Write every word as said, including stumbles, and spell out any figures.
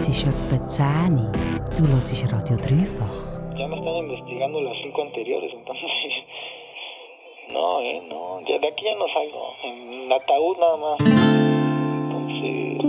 Es ist etwa zehn. Du hörst Radio Dreifach. Ya me están investigando las cinco anteriores, entonces... No, eh, no. Ya de aquí ya no salgo. En el ataúd nada más. Entonces...